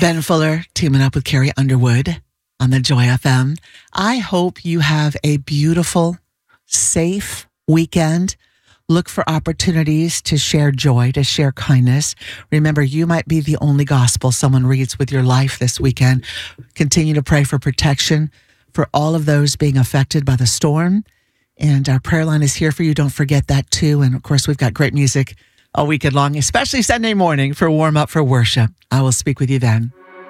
Ben Fuller teaming up with Carrie Underwood on the Joy FM. I hope you have a beautiful, safe weekend. Look for opportunities to share joy, to share kindness. Remember, you might be the only gospel someone reads with your life this weekend. Continue to pray for protection for all of those being affected by the storm. And our prayer line is here for you. Don't forget that too. And of course, we've got great music all weekend long, especially Sunday morning for warm up for worship. I will speak with you then.